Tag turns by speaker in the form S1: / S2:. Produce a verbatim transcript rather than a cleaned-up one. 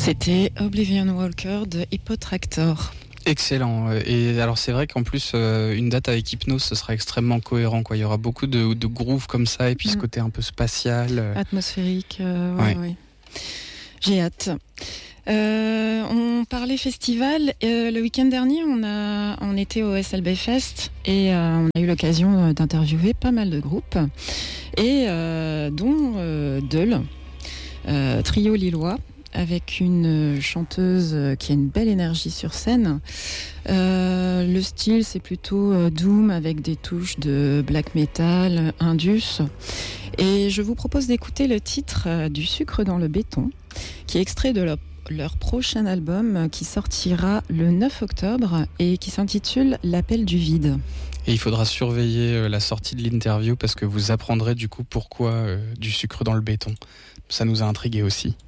S1: C'était Oblivion Walker de Hippotractor.
S2: Excellent. Et alors c'est vrai qu'en plus euh, une date avec Hypnose, ce sera extrêmement cohérent, quoi. Il y aura beaucoup de, de grooves comme ça et puis mmh. ce côté un peu spatial, euh...
S1: atmosphérique. Euh, ouais,
S2: ouais.
S1: Ouais. J'ai hâte. Euh, on parlait festival. Euh, le week-end dernier, on a, on était au S L B Fest et euh, on a eu l'occasion d'interviewer pas mal de groupes et euh, dont euh, Deul, euh, trio lillois, avec une chanteuse qui a une belle énergie sur scène. Euh, le style, c'est plutôt euh, doom avec des touches de black metal, indus. Et je vous propose d'écouter le titre euh, du Sucre dans le béton, qui est extrait de leur, leur prochain album qui sortira le neuf octobre et qui s'intitule L'appel du vide.
S2: Et il faudra surveiller euh, la sortie de l'interview parce que vous apprendrez du coup pourquoi euh, du sucre dans le béton. Ça nous a intrigués aussi.